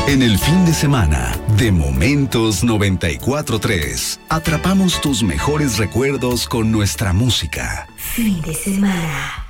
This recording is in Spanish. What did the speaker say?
En el fin de semana de Momentos 94.3, atrapamos tus mejores recuerdos con nuestra música. Fin de semana.